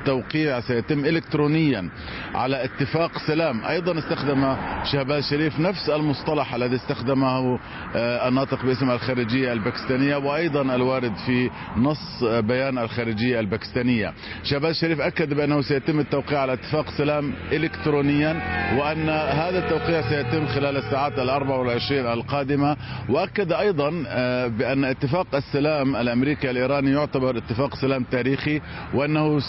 التوقيع سيتم إلكترونيا على اتفاق سلام. أيضا استخدم شهباز شريف نفس المصطلح الذي استخدمه الناطق باسم الخارجية الباكستانية وأيضا الوارد في نص بيان الخارجية الباكستانية. شهباز شريف أكد بأنه سيتم التوقيع على اتفاق سلام إلكترونيا، وأن هذا التوقيع سيتم خلال الساعات 24 القادمة. وأكد أيضا بأن اتفاق السلام الأمريكي الإيراني يعتبر اتفاق سلام تاريخي، وأنه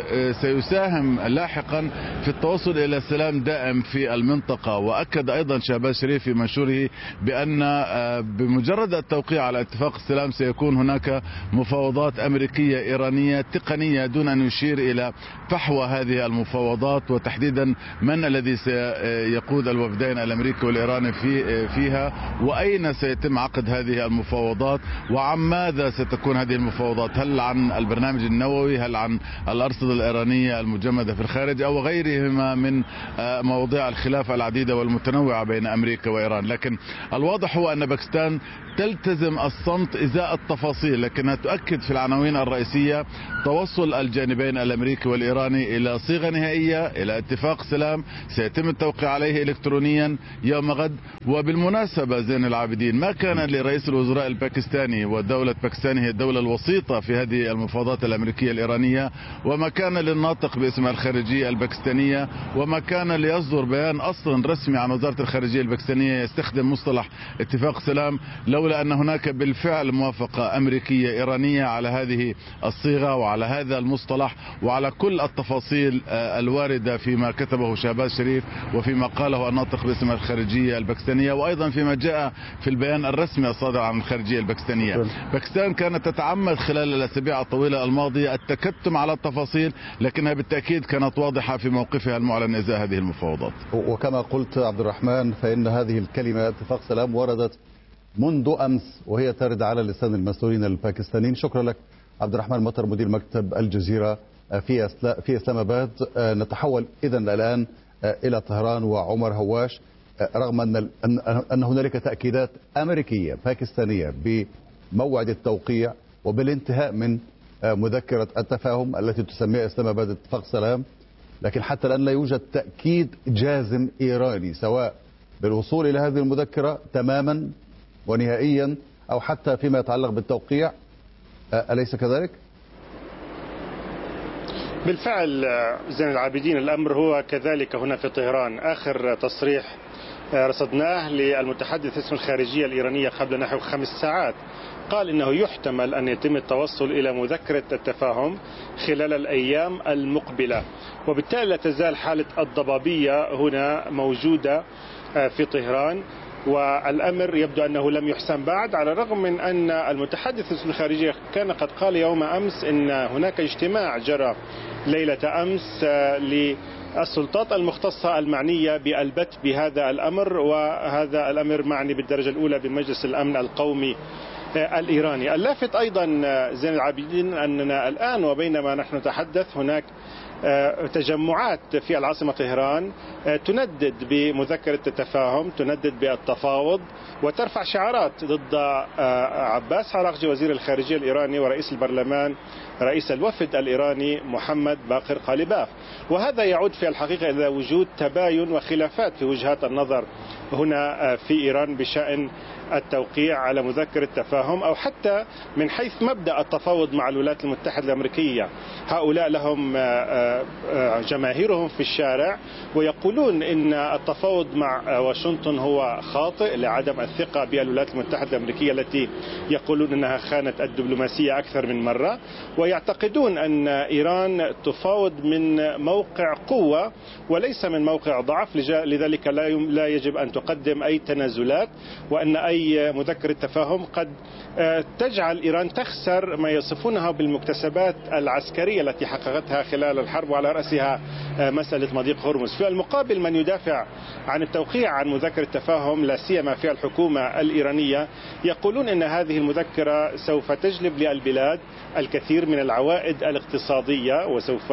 سيساهم لاحقا في التوصل إلى سلام دائم في المنطقة. وأكد أيضا شهباز شريف في منشوره بأن بمجرد التوقيع على اتفاق السلام سيكون هناك مفاوضات أمريكية إيرانية تقنية دون أن يشير إلى فحوى هذه المفاوضات، وتحديدا من الذي سيقود الوفدين الأمريكي والإيراني فيها، وأين سيتم عقد هذه المفاوضات، وعن ماذا ستكون هذه المفاوضات، هل عن البرنامج النووي، هل عن الأرصدة الإيرانية المجمدة في الخارج، أو غيرهما من مواضيع الخلاف العديدة والمتنوعة بين أمريكا وإيران. لكن الواضح هو أن باكستان تلتزم الصمت إزاء التفاصيل، لكنها تؤكد في العناوين الرئيسية توصل الجانبين الأمريكي والإيراني إلى صيغة نهائية، إلى اتفاق سلام سيتم التوقيع عليه إلكترونيا يوم غد. وبالمناسبة زين العابدين، ما كان لرئيس الوزراء الباكستاني، ودولة باكستان هي الدولة الوسيطة في هذه المفاوضات الأمريكية الإيرانية، وما كان للناطق باسم الخارجية الباكستانية، وما كان ليصدر بيان أصلا رسمي عن وزارة الخارجية الباكستانية يستخدم مصطلح اتفاق سلام، لولا أن هناك بالفعل موافقة أمريكية إيرانية على هذه الصيغة وعلى هذا المصطلح وعلى كل التفاصيل الواردة فيما كتبه شهباز شريف وفيما قاله الناطق باسم الخارجية الباكستانية، وأيضا فيما جاء في البيان الرسمي الصادر عن الخارجية الباكستانية. باكستان كانت تتعمد خلال الأسابيع الطويلة الماضية التكتم على التفاصيل، لكنها بالتأكيد كانت واضحة في موقفها المعلن إزاء هذه المفاوضات. وكما قلت عبد الرحمن، فإن هذه الكلمة اتفاق سلام وردت منذ أمس وهي ترد على لسان المسؤولين الباكستانيين. شكرا لك عبد الرحمن مطر، مدير مكتب الجزيرة في إسلام آباد. نتحول إذن الآن إلى طهران وعمر هواش. رغم أن هنالك تأكيدات أمريكية باكستانية بموعد التوقيع وبالانتهاء من مذكرة التفاهم التي تسميها إسلام آباد اتفاق سلام، لكن حتى الآن لا يوجد تأكيد جازم إيراني سواء بالوصول إلى هذه المذكرة تماما ونهائيا أو حتى فيما يتعلق بالتوقيع. أليس كذلك؟ بالفعل زين العابدين، الأمر هو كذلك هنا في طهران. آخر تصريح رصدناه للمتحدث اسم الخارجية الإيرانية قبل نحو 5 ساعات قال إنه يحتمل أن يتم التوصل إلى مذكرة التفاهم خلال الأيام المقبلة، وبالتالي لا تزال حالة الضبابية هنا موجودة في طهران، والأمر يبدو أنه لم يحسم بعد، على الرغم من أن المتحدث اسم الخارجية كان قد قال يوم أمس إن هناك اجتماع جرى ليلة أمس للسلطات المختصة المعنية بالبت بهذا الأمر، وهذا الأمر معني بالدرجة الأولى بمجلس الأمن القومي الإيراني. اللافت أيضا زين العابدين أننا الآن وبينما نحن نتحدث هناك تجمعات في العاصمة طهران تندد بمذكرة التفاهم، تندد بالتفاوض، وترفع شعارات ضد عباس عراقجي وزير الخارجية الإيراني ورئيس البرلمان رئيس الوفد الإيراني محمد باقر قالباف. وهذا يعود في الحقيقة إلى وجود تباين وخلافات في وجهات النظر هنا في إيران بشأن التوقيع على مذكرة تفاهم، أو حتى من حيث مبدأ التفاوض مع الولايات المتحدة الأمريكية. هؤلاء لهم جماهيرهم في الشارع ويقولون إن التفاوض مع واشنطن هو خاطئ لعدم الثقة بالولايات المتحدة الأمريكية التي يقولون أنها خانت الدبلوماسية أكثر من مرة، ويعتقدون أن إيران تفاوض من موقع قوة وليس من موقع ضعف، لذلك لا يجب أن تقدم أي تنازلات، وأن أي مذكرة تفاهم قد تجعل إيران تخسر ما يصفونها بالمكتسبات العسكرية التي حققتها خلال الحرب، وعلى رأسها مسألة مضيق هرمز. في المقابل من يدافع عن التوقيع عن مذكرة تفاهم لا سيما في الحكومة الإيرانية يقولون أن هذه المذكرة سوف تجلب للبلاد الكثير من العوائد الاقتصادية، وسوف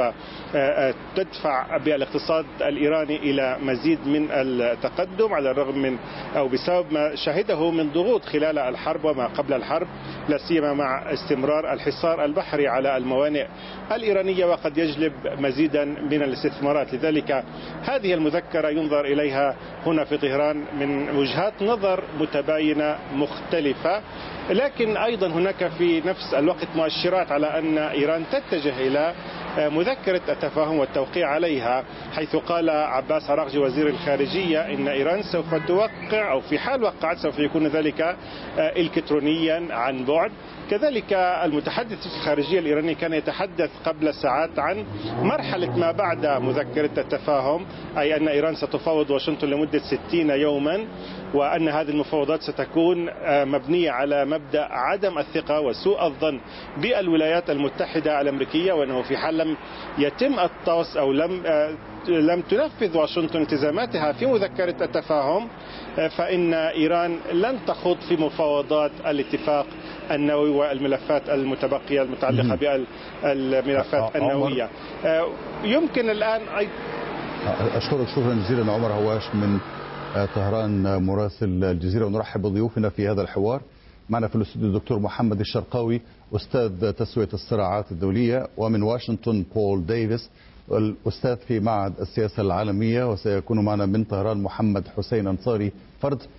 تدفع بالاقتصاد الإيراني إلى مزيد من التقدم، على الرغم من أو بسبب ما شهده من ضغوط خلال الحرب وما قبل الحرب، لا سيما مع استمرار الحصار البحري على الموانئ الإيرانية وقد يجلب مزيدا من الاستثمارات. لذلك هذه المذكرة ينظر إليها هنا في طهران من وجهات نظر متباينة مختلفة، لكن أيضا هناك في نفس الوقت مؤشرات على أن إيران تتجه إلى مذكرة التفاهم والتوقيع عليها، حيث قال عباس عراقجي وزير الخارجية إن إيران سوف توقع، أو في حال وقعت سوف يكون ذلك إلكترونيا عن بعد. كذلك المتحدث الخارجية الإيراني كان يتحدث قبل ساعات عن مرحلة ما بعد مذكرة التفاهم، أي أن إيران ستفاوض واشنطن لمدة 60 يوما، وأن هذه المفاوضات ستكون مبنية على مبدأ عدم الثقة وسوء الظن بالولايات المتحدة الأمريكية، وأنه في حال لم يتم الطوس أو لم تنفذ واشنطن التزاماتها في مذكرة التفاهم، فإن إيران لن تخوض في مفاوضات الاتفاق النووي والملفات المتبقية المتعلقة بالملفات النووية. يمكن الآن أشكرك شكرا جزيلا عمر هواش من طهران مراسل الجزيرة، ونرحب بضيوفنا في هذا الحوار. معنا في الاستوديو الدكتور محمد الشرقاوي أستاذ تسوية الصراعات الدولية، ومن واشنطن بول ديفيس الأستاذ في معهد السياسة العالمية، وسيكون معنا من طهران محمد حسين أنصاري فرد